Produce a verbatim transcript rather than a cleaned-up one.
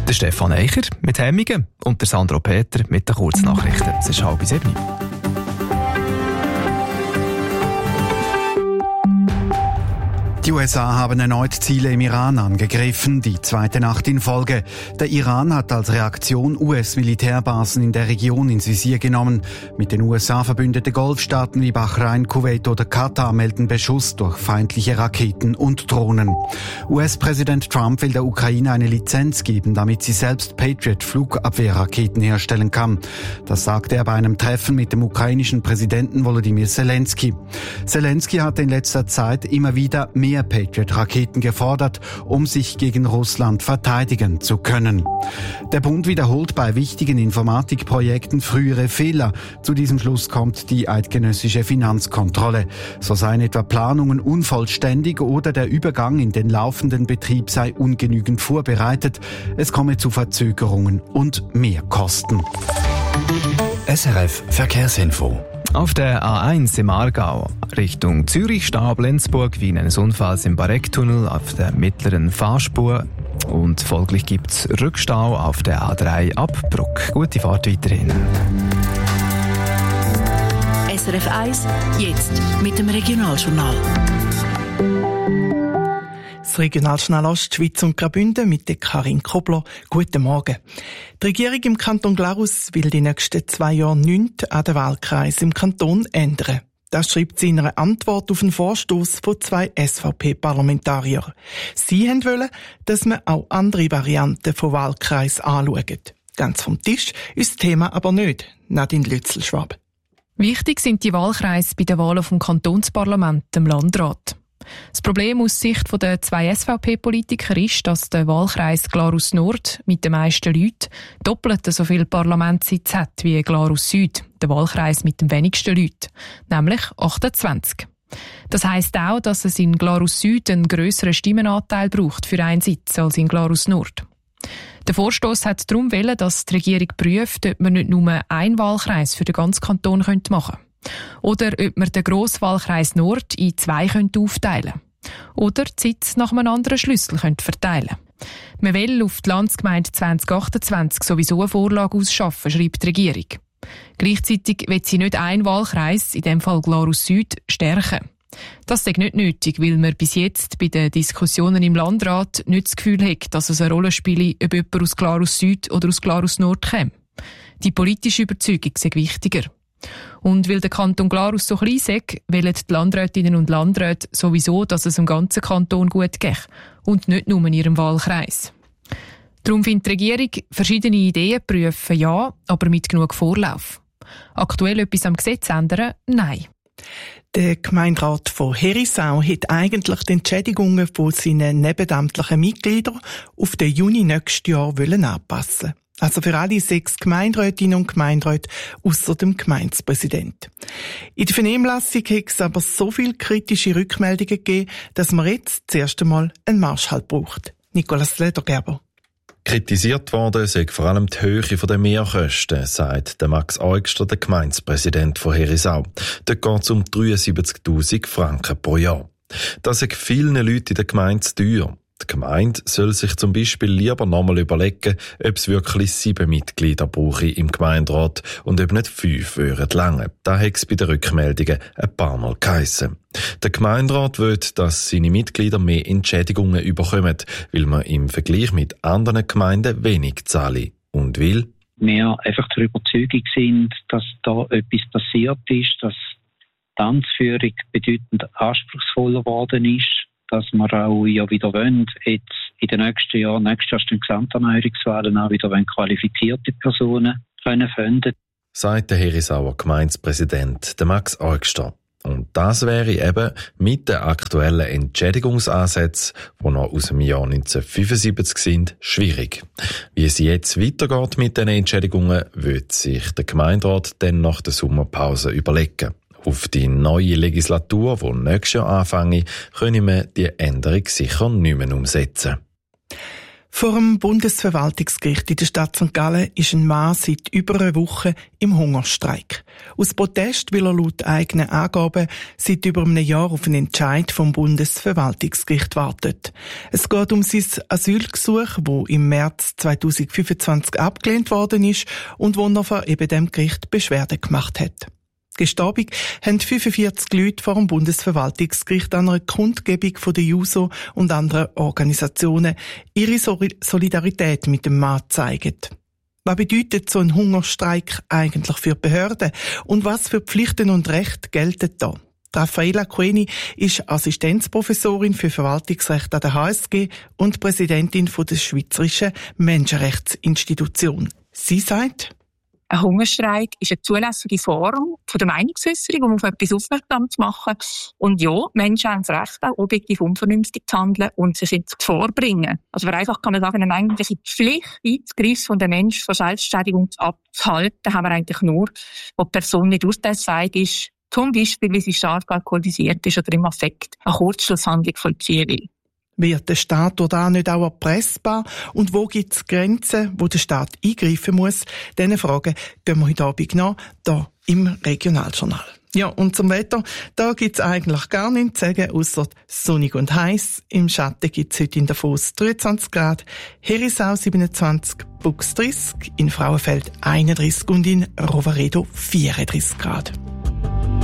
Der Stefan Eicher mit Hemmingen und der Sandro Peter mit den Kurznachrichten. Es ist halb sieben. Die U S A haben erneut Ziele im Iran angegriffen, die zweite Nacht in Folge. Der Iran hat als Reaktion U S-Militärbasen in der Region ins Visier genommen. Mit den U S A verbündete Golfstaaten wie Bahrain, Kuwait oder Katar melden Beschuss durch feindliche Raketen und Drohnen. U S-Präsident Trump will der Ukraine eine Lizenz geben, damit sie selbst Patriot-Flugabwehrraketen herstellen kann. Das sagte er bei einem Treffen mit dem ukrainischen Präsidenten Volodymyr Zelensky. Zelensky hatte in letzter Zeit immer wieder mehr Patriot-Raketen gefordert, um sich gegen Russland verteidigen zu können. Der Bund wiederholt bei wichtigen Informatikprojekten frühere Fehler. Zu diesem Schluss kommt die eidgenössische Finanzkontrolle. So seien etwa Planungen unvollständig oder der Übergang in den laufenden Betrieb sei ungenügend vorbereitet. Es komme zu Verzögerungen und Mehrkosten. S R F Verkehrsinfo. Auf der A eins im Aargau Richtung Zürich, Stab, Lenzburg, wegen eines Unfalls im Barecktunnel auf der mittleren Fahrspur. Und folglich gibt es Rückstau auf der A drei ab Bruck. Gute Fahrt weiterhin. S R F eins, jetzt mit dem Regionaljournal. Das Regionaljournal Ostschweiz und Graubünden mit der Karin Kobler. Guten Morgen. Die Regierung im Kanton Glarus will die nächsten zwei Jahre nichts an den Wahlkreis im Kanton ändern. Das schreibt sie in einer Antwort auf einen Vorstoss von zwei S V P-Parlamentariern. Sie wollen, dass man auch andere Varianten von Wahlkreis anschaut. Ganz vom Tisch ist das Thema aber nicht. Nadine Lützelschwab. Wichtig sind die Wahlkreise bei den Wahlen vom Kantonsparlament, dem Landrat. Das Problem aus Sicht der zwei S V P-Politiker ist, dass der Wahlkreis Glarus Nord mit den meisten Leuten doppelt so viele Parlamentssitze hat wie Glarus Süd, der Wahlkreis mit den wenigsten Leuten, nämlich achtundzwanzig. Das heisst auch, dass es in Glarus Süd einen grösseren Stimmenanteil braucht für einen Sitz als in Glarus Nord. Der Vorstoss hat darum wollen, dass die Regierung prüft, ob man nicht nur einen Wahlkreis für den ganzen Kanton machen könnte. Oder ob man den Grosswahlkreis Nord in zwei aufteilen könnte. Oder die Sitze nach einem anderen Schlüssel verteilen könnte. Man will auf die Landsgemeinde zwanzig achtundzwanzig sowieso eine Vorlage ausschaffen, schreibt die Regierung. Gleichzeitig will sie nicht einen Wahlkreis, in dem Fall Glarus Süd, stärken. Das ist nicht nötig, weil man bis jetzt bei den Diskussionen im Landrat nicht das Gefühl hat, dass es eine Rolle spielt, ob jemand aus Glarus Süd oder aus Glarus Nord kommt. Die politische Überzeugung ist wichtiger. Und weil der Kanton Glarus so klein ist, wollen die Landrätinnen und Landräte sowieso, dass es im ganzen Kanton gut geht und nicht nur in ihrem Wahlkreis. Darum findet die Regierung, verschiedene Ideen prüfen, ja, aber mit genug Vorlauf. Aktuell etwas am Gesetz ändern? Nein. Der Gemeinderat von Herisau hat eigentlich die Entschädigungen von seinen nebenamtlichen Mitgliedern auf den Juni nächstes Jahr anpassen wollen. Also für alle sechs Gemeinderätinnen und Gemeinderäte ausser dem Gemeindepräsident. In der Vernehmlassung hat es aber so viele kritische Rückmeldungen gegeben, dass man jetzt zuerst einmal einen Marschhalt braucht. Nicolas Ledergerber. Kritisiert worden sei vor allem die Höhe der Mehrkosten, sagt der Max Eugster, der Gemeindepräsident von Herisau. Dort geht es um dreiundsiebzigtausend Franken pro Jahr. Das ist vielen Leuten in der Gemeinde zu teuer. Die Gemeinde soll sich zum Beispiel lieber nochmal überlegen, ob es wirklich sieben Mitglieder brauche im Gemeinderat und ob nicht fünf würden lange. Da hat es bei den Rückmeldungen ein paar Mal geheissen. Der Gemeinderat will, dass seine Mitglieder mehr Entschädigungen bekommen, weil man im Vergleich mit anderen Gemeinden wenig zahle. Und will wir einfach der Überzeugung sind, dass da etwas passiert ist, dass die Amtsführung bedeutend anspruchsvoller geworden ist, dass wir auch ja wieder wollen, jetzt in den nächsten Jahren, nächstes Jahr stehen Gesamterneuerungswahlen auch wieder wollen, qualifizierte Personen können finden. Sagt der Herisauer Gemeindepräsident, der Max Eugster. Und das wäre eben mit den aktuellen Entschädigungsansätzen, die noch aus dem Jahr neunzehnhundertfünfundsiebzig sind, schwierig. Wie es jetzt weitergeht mit den Entschädigungen, wird sich der Gemeinderat dann nach der Sommerpause überlegen. Auf die neue Legislatur, die nächstes Jahr anfange, können wir die Änderung sicher nicht mehr umsetzen. Vor dem Bundesverwaltungsgericht in der Stadt Sankt Gallen ist ein Mann seit über einer Woche im Hungerstreik. Aus Protest will er laut eigenen Angaben seit über einem Jahr auf einen Entscheid vom Bundesverwaltungsgericht wartet. Es geht um sein Asylgesuch, das im März zweitausendfünfundzwanzig abgelehnt worden ist und wo er vor eben dem Gericht Beschwerde gemacht hat. Gestern Abend haben fünfundvierzig Leute vor dem Bundesverwaltungsgericht an einer Kundgebung von der JUSO und anderen Organisationen ihre Solidarität mit dem Mann gezeigt. Was bedeutet so ein Hungerstreik eigentlich für die Behörden und was für Pflichten und Rechte gelten da? Raffaella Queni ist Assistenzprofessorin für Verwaltungsrecht an der H S G und Präsidentin der Schweizerischen Menschenrechtsinstitution. Sie sagt: Ein Hungerstreik ist eine zulässige Form von der Meinungsäusserung, um auf etwas aufmerksam zu machen. Und ja, Menschen haben das Recht, auch objektiv unvernünftig zu handeln und sich jetzt vorbringen. Also vereinfacht kann man sagen, eine eigentliche Pflicht, einzugreifen von den Menschen von Selbstständigung abzuhalten, haben wir eigentlich nur, wo die Person nicht urteilsfähig ist, zum Beispiel, weil sie stark alkoholisiert ist oder im Affekt eine Kurzschlusshandlung vollziehen will. Wird der Staat oder nicht auch erpressbar? Und wo gibt es Grenzen, wo der Staat eingreifen muss? Diese Fragen gehen wir heute Abend nach, hier im Regionaljournal. Ja, und zum Wetter, da gibt es eigentlich gar nichts zu sagen, ausser sonnig und heiß. Im Schatten gibt es heute in Davos dreiundzwanzig Grad, Herisau siebenundzwanzig, Bux dreißig, in Frauenfeld einunddreißig und in Roveredo vierunddreißig Grad.